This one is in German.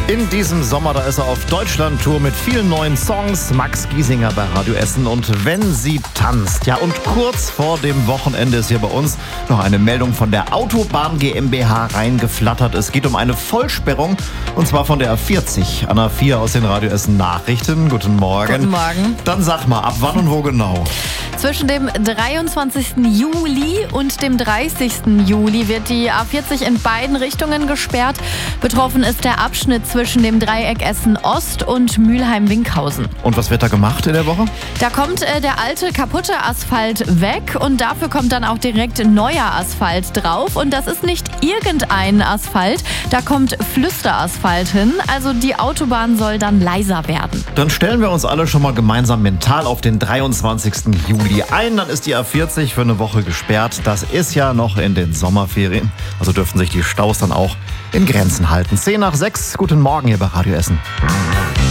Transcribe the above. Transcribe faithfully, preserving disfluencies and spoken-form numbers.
In diesem Sommer, da ist er auf Deutschland-Tour mit vielen neuen Songs. Max Giesinger bei Radio Essen und Wenn sie tanzt. Ja, und kurz vor dem Wochenende ist hier bei uns noch eine Meldung von der Autobahn GmbH reingeflattert. Es geht um eine Vollsperrung und zwar von der A vierzig. Anna vier aus den Radio Essen Nachrichten. Guten Morgen. Guten Morgen. Dann sag mal, ab wann und wo genau? Zwischen dem dreiundzwanzigsten Juli und dem dreißigsten Juli wird die A vierzig in beiden Richtungen gesperrt. Betroffen ist der Abschnitt zwischen dem Dreieck Essen-Ost und Mülheim-Winkhausen. Und was wird da gemacht in der Woche? Da kommt äh, der alte, kaputte Asphalt weg und dafür kommt dann auch direkt neuer Asphalt drauf. Und das ist nicht irgendein Asphalt, da kommt Flüsterasphalt hin. Also die Autobahn soll dann leiser werden. Dann stellen wir uns alle schon mal gemeinsam mental auf den dreiundzwanzigsten Juli ein. Dann ist die A vierzig für eine Woche gesperrt. Das ist ja noch in den Sommerferien. Also dürften sich die Staus dann auch in Grenzen halten. zehn nach sechs, guten Morgen hier bei Radio Essen.